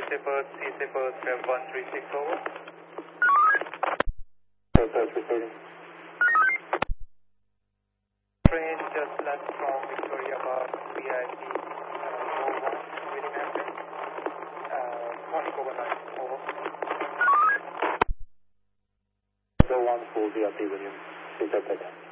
Seabird, Rev 136 over. That's recording. Train just left from Victoria Park, VIP 01, William Hampton. Morning overnight, over. So 1 full VIP William, interpreter.